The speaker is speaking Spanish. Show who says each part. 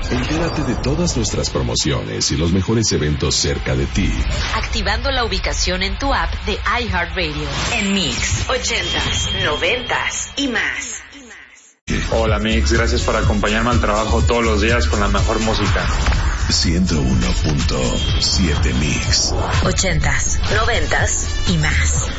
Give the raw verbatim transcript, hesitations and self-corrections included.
Speaker 1: Entérate de todas nuestras promociones y los mejores eventos cerca de ti.
Speaker 2: Activando la ubicación en tu app de iHeartRadio. En Mix, ochentas, noventas y más.
Speaker 3: Hola Mix, gracias por acompañarme al trabajo todos los días con la mejor música.
Speaker 1: ciento uno punto siete Mix.
Speaker 2: Ochentas, noventas y más.